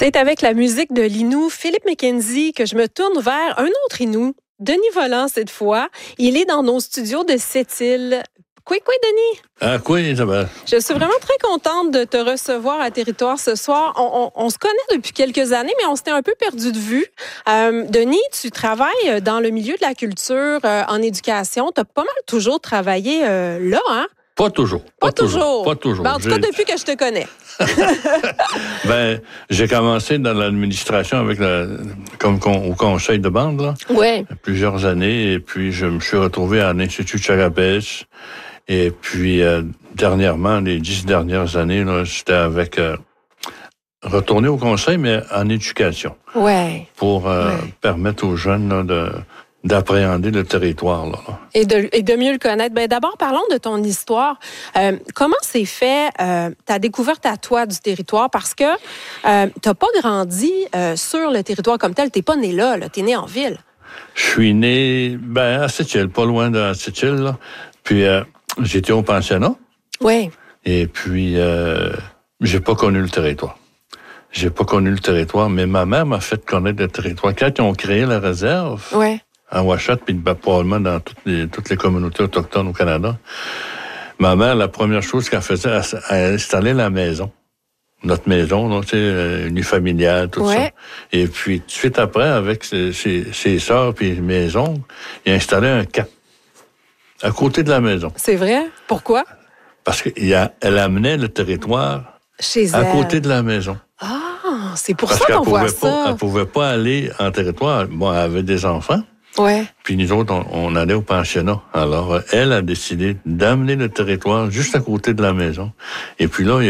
C'est avec la musique de l'Innu, Philippe McKenzie, que je me tourne vers un autre Innu, Denis Vollant cette fois. Il est dans nos studios de Sept-Îles. Quoi, Denis? Ah, quoi, Isabelle? Je suis vraiment très contente de te recevoir à Territoire ce soir. On se connaît depuis quelques années, mais on s'était un peu perdu de vue. Denis, tu travailles dans le milieu de la culture, en éducation. Tu as pas mal toujours travaillé là, hein? Pas toujours. Pas toujours. Pas toujours. Ben, en tout cas, depuis que je te connais. J'ai commencé dans l'administration avec au conseil de bande, là. Ouais. Plusieurs années, et puis je me suis retrouvé à l'Institut Charabès. Et puis, dernièrement, les 10 dernières années, là, j'étais avec retourner au conseil, mais en éducation. Ouais. Pour permettre aux jeunes là, d'appréhender le territoire. Là. Et de mieux le connaître. Ben, d'abord, parlons de ton histoire. Comment s'est fait ta découverte à toi du territoire? Parce que t'as pas grandi sur le territoire comme tel. T'es pas né là. T'es né en ville. Je suis né à Sept-Îles, pas loin de Sept-Îles. Là. Puis, j'étais au pensionnat. Oui. Et puis, j'ai pas connu le territoire. J'ai pas connu le territoire, mais ma mère m'a fait connaître le territoire. Quand ils ont créé la réserve... Ouais. En Ouachette, puis probablement dans toutes les communautés autochtones au Canada. Ma mère, la première chose qu'elle faisait, elle installait la maison. Notre maison, là, tu sais, unifamiliale, tout ça. Et puis, tout de suite après, avec ses sœurs puis mes oncles, il a installé un camp à côté de la maison. C'est vrai? Pourquoi? Parce qu'elle amenait le territoire chez elle. À côté de la maison. Ah, c'est pour ça qu'on voit ça. Elle pouvait pas aller en territoire. Bon, elle avait des enfants. Ouais. Puis nous autres, on allait au pensionnat. Alors, elle a décidé d'amener le territoire juste à côté de la maison. Et puis là,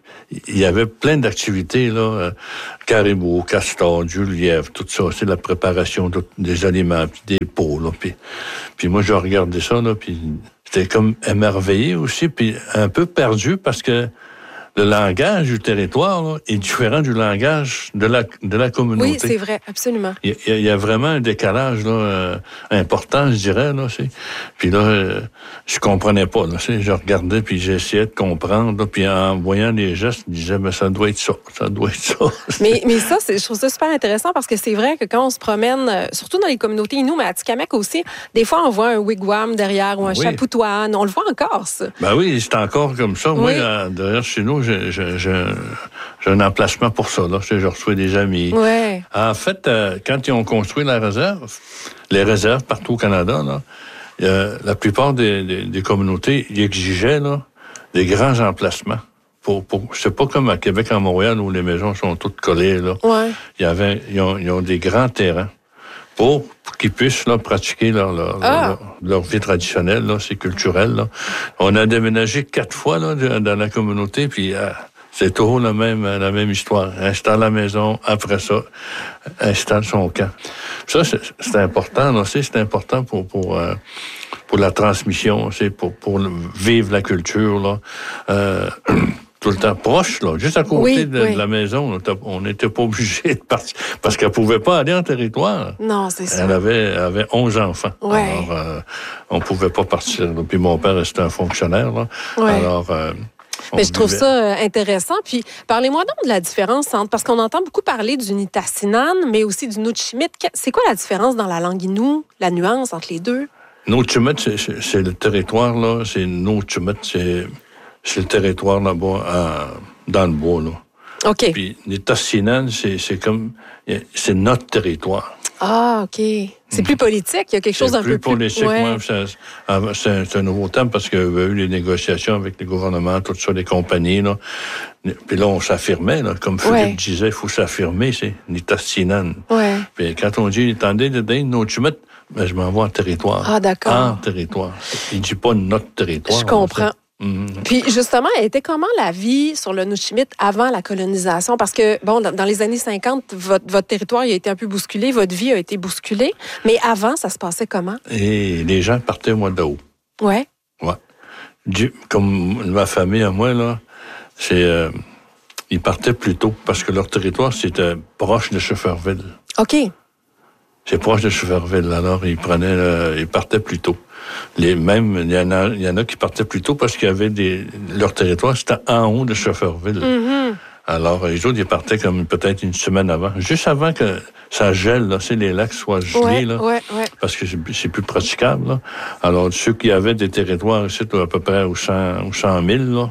il y avait plein d'activités, là. Caribou, castor, du lièvre, tout ça. C'est la préparation des aliments, puis des pots, là. Puis moi, je regardais ça, là, puis j'étais comme émerveillé aussi, puis un peu perdu parce que le langage du territoire là, est différent du langage de la communauté. Oui, c'est vrai, absolument. Il y a vraiment un décalage là, important, je dirais. Là, puis là, je comprenais pas. Là, je regardais, puis j'essayais de comprendre. Là, puis en voyant les gestes, je disais, mais ça doit être ça, ça doit être ça. Mais ça, je trouve ça super intéressant parce que c'est vrai que quand on se promène, surtout dans les communautés Innu, mais à Atikamekw aussi, des fois, on voit un wigwam derrière ou un chapoutoine. On le voit encore, ça. Ben oui, c'est encore comme ça. Oui. Moi, derrière chez nous, j'ai un emplacement pour ça. Là. Je reçois des amis. Ouais. En fait, quand ils ont construit la réserve, les réserves partout au Canada, là, la plupart des communautés ils exigeaient là, des grands emplacements. C'est pas comme à Québec, à Montréal, où les maisons sont toutes collées. Là. Ouais. Ils ont des grands terrains pour qu'ils puissent là, pratiquer leur vie traditionnelle, là, c'est culturel. Là. On a déménagé 4 fois là, dans la communauté, puis c'est toujours la même histoire. Installe la maison, après ça, installe son camp. Ça, c'est important. Là, c'est important pour la transmission, c'est pour vivre la culture. Là. Tout le temps proche, là, juste à côté de la maison. Là, on n'était pas obligé de partir parce qu'elle pouvait pas aller en territoire. Non, c'est ça. Elle avait 11 enfants. Ouais. Alors, on pouvait pas partir. Là. Puis mon père, c'était un fonctionnaire. Là. Ouais. Alors, mais je trouve ça intéressant. Puis, parlez-moi donc de la différence entre... Parce qu'on entend beaucoup parler du Nitassinan, mais aussi du Nuu-chimít. C'est quoi la différence dans la langue Innu, la nuance entre les deux? Nuu-chimít, c'est le territoire, là. C'est Nuu-chimít, c'est le territoire là-bas, dans le bois, là. OK. Puis Nitassinan, c'est notre territoire. Ah, OK. C'est plus politique, il y a quelque chose d'un peu plus... politique, ouais. C'est un nouveau terme parce qu'il y a eu les négociations avec les gouvernements, tout ça, les compagnies, là. Puis là, on s'affirmait, là. Comme Philippe disait, il faut s'affirmer, c'est Nitassinan. Ouais. Puis quand on dit, attendez, Nuu-chimít, je m'en vais en territoire. Ah, d'accord. En territoire. Il ne dit pas notre territoire. Je comprends. Puis, justement, elle était comment la vie sur le Nuu-chimít avant la colonisation? Parce que, bon, dans les années 50, votre territoire il a été un peu bousculé, votre vie a été bousculée. Mais avant, ça se passait comment? Et les gens partaient au mois d'août. Ouais. Ouais. Comme ma famille à moi, là, ils partaient plus tôt parce que leur territoire, c'était proche de Schefferville. OK. C'est proche de Schefferville. Alors, ils partaient plus tôt. Même, il y en a qui partaient plus tôt parce qu'il y avait leur territoire, c'était en haut de Schefferville. Mm-hmm. Alors, les autres, ils partaient comme peut-être une semaine avant. Juste avant que ça gèle, là, les lacs soient gelés, là. Parce que c'est plus praticable, là. Alors, ceux qui avaient des territoires ici, à peu près aux 100 000, là,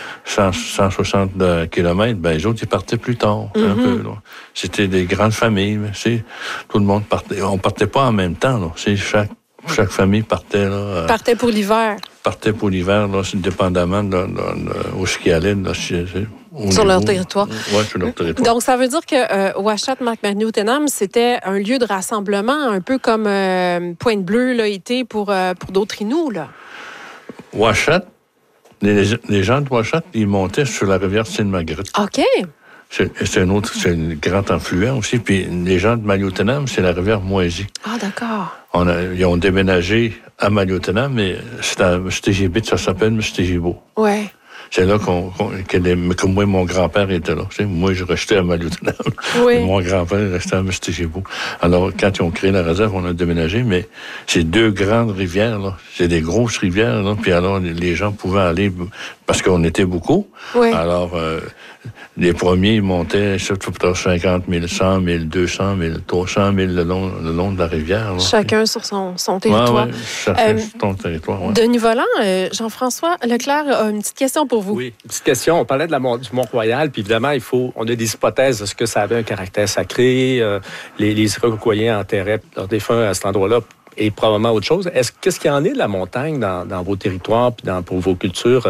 160 kilomètres, ben, les autres, ils partaient plus tard, un peu, là. C'était des grandes familles, mais tout le monde partait. On partait pas en même temps, là. Chaque famille partait, là. Partait pour l'hiver. Partait pour l'hiver, là, dépendamment de où ce qu'ils allaient, là, sur leur territoire. Oui, sur leur territoire. Donc, ça veut dire que Ouachette, Macmahon-Newtonham, c'était un lieu de rassemblement, un peu comme Pointe-Bleue l'a été pour d'autres Inuits, là. Ouachette, les gens de Ouachette, ils montaient sur la rivière Sainte-Marguerite. OK. C'est un grand affluent aussi. Puis les gens de Maliotenam, c'est la rivière Moisy. Ah, d'accord. Ils ont déménagé à Maliotenam, mais c'est à Mustijibit, ça s'appelle Mustijibo. Ouais. C'est là que moi, mon grand-père était là. Tu sais, moi, je restais à Maliotenam. Oui. Mon grand-père restait à Mustijibo. Alors, quand ils ont créé la réserve, on a déménagé, mais c'est deux grandes rivières, là. C'est des grosses rivières, là. Puis alors, les gens pouvaient aller, parce qu'on était beaucoup. Oui. Alors, les premiers, ils montaient sur 50 000, 100 000, 200 000, 300 000 le long de la rivière. Là. Chacun sur son territoire. Oui, chacun sur ton territoire. Ouais. Denis Vollant, Jean-François Leclerc a une petite question pour vous. Oui, une petite question. On parlait du Mont-Royal, puis évidemment, on a des hypothèses. Est-ce que ça avait un caractère sacré? Les Iroquois enterraient leurs défunts à cet endroit-là et probablement autre chose. Qu'est-ce qu'il y en est de la montagne dans vos territoires puis pour vos cultures?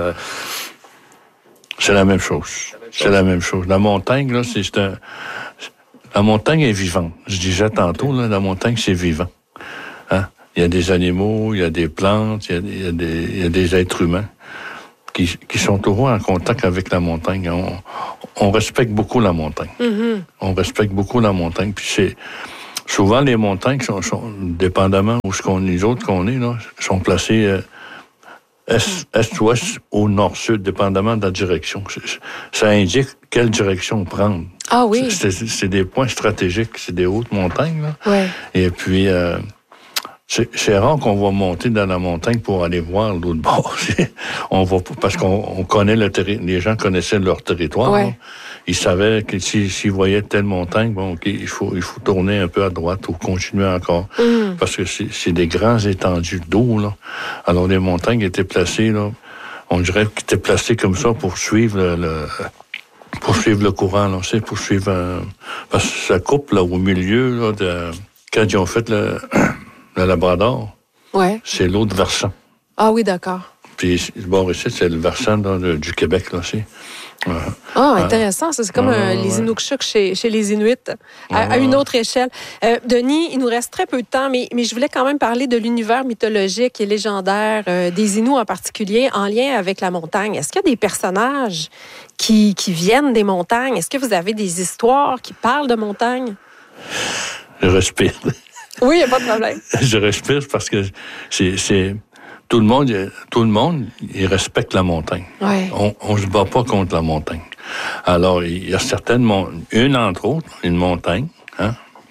C'est la même chose. C'est la même chose. La montagne, là, la montagne est vivante. Je disais tantôt, là, la montagne, c'est vivant. Hein? Il y a des animaux, il y a des plantes, il y a des êtres humains qui sont toujours en contact avec la montagne. On respecte beaucoup la montagne. Mm-hmm. On respecte beaucoup la montagne. Puis souvent, les montagnes sont dépendamment où les autres qu'on est, là, sont placées est-ouest ou nord-sud, dépendamment de la direction. Ça indique quelle direction prendre. Ah oui. C'est des points stratégiques, c'est des hautes montagnes. Là. Ouais. Et puis, c'est rare qu'on va monter dans la montagne pour aller voir l'autre bord. On va parce qu'on connaît les gens connaissaient leur territoire. Ouais. Ils savaient que s'ils voyaient telle montagne, bon, OK, il faut tourner un peu à droite ou continuer encore. Mm. Parce que c'est des grands étendues d'eau, là. Alors, les montagnes étaient placées, là, on dirait qu'elles étaient placées comme ça pour suivre le courant, là, c'est pour suivre parce que ça coupe, là, au milieu, là, quand ils ont fait le Labrador, ouais. C'est l'autre versant. Ah oui, d'accord. Puis, bon, ici, c'est le versant du Québec, là, aussi. Intéressant. Ça, c'est comme les Inukshuk chez les Inuits, à une autre échelle. Denis, il nous reste très peu de temps, mais je voulais quand même parler de l'univers mythologique et légendaire des Inuits en particulier, en lien avec la montagne. Est-ce qu'il y a des personnages qui viennent des montagnes? Est-ce que vous avez des histoires qui parlent de montagne? Je respire. Oui, il n'y a pas de problème. Je respire parce que c'est tout le monde, il respecte la montagne. Ouais. On se bat pas contre la montagne. Alors, il y a une entre autres, une montagne, hein,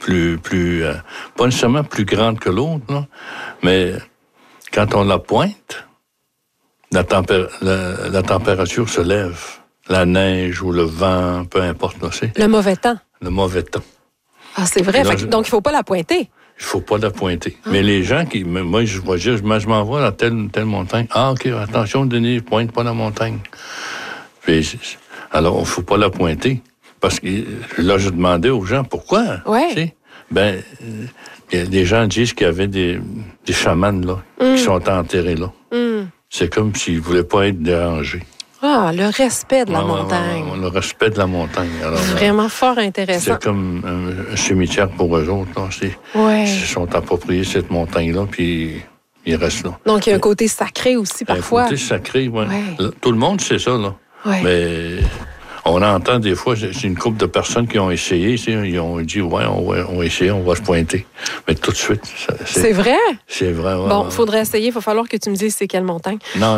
pas nécessairement plus grande que l'autre, là, mais quand on la pointe, la température se lève. La neige ou le vent, peu importe, là, c'est. Le mauvais temps. Le mauvais temps. Ah, c'est vrai. Donc, il faut pas la pointer. Il faut pas la pointer. Mais les gens moi, je m'en vais à telle montagne. Ah, OK, attention, Denis, pointe pas la montagne. Puis, alors, il faut pas la pointer. Parce que là, je demandais aux gens pourquoi. Ouais. Tu sais? Ben, les gens disent qu'il y avait des chamans, là, qui sont enterrés là. Mm. C'est comme s'ils voulaient pas être dérangés. Ah, le respect de la montagne. Le respect de la montagne. Alors, vraiment fort intéressant. C'est comme un cimetière pour eux autres. Là. Ils se sont appropriés cette montagne-là, puis ils restent là. Donc, il y a un côté sacré aussi, parfois. Un côté sacré, oui. Ouais. Tout le monde sait ça, là. Ouais. Mais on entend des fois, c'est une couple de personnes qui ont essayé, ils ont dit, on va essayer, on va se pointer. Mais tout de suite, c'est vrai? C'est vrai, ouais. Bon, il faudrait essayer, il va falloir que tu me dises c'est quelle montagne. Non.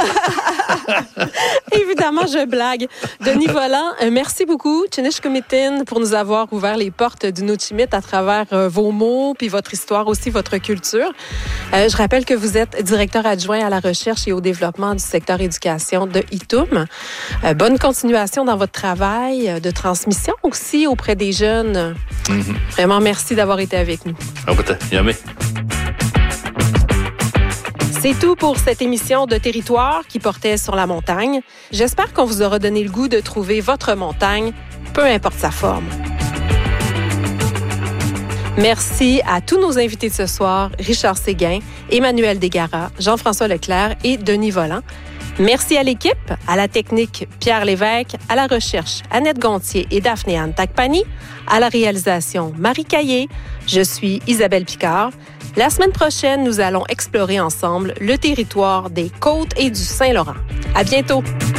Évidemment, je blague. Denis Vollant, merci beaucoup, Tsinishkumitin, pour nous avoir ouvert les portes du Nuu-Tchimit à travers vos mots, puis votre histoire aussi, votre culture. Je rappelle que vous êtes directeur adjoint à la recherche et au développement du secteur éducation de ITUM. Bonne continuation dans dans votre travail de transmission aussi auprès des jeunes. Vraiment, merci d'avoir été avec nous. C'est tout pour cette émission de Territoire qui portait sur la montagne. J'espère qu'on vous aura donné le goût de trouver votre montagne, peu importe sa forme. Merci à tous nos invités de ce soir, Richard Séguin, Emmanuel Desgaras, Jean-François Leclerc et Denis Vollant. Merci à l'équipe, à la technique Pierre Lévesque, à la recherche Annette Gontier et Daphné-Anne Tacpani, à la réalisation Marie Caillé. Je suis Isabelle Picard. La semaine prochaine, nous allons explorer ensemble le territoire des Côtes et du Saint-Laurent. À bientôt!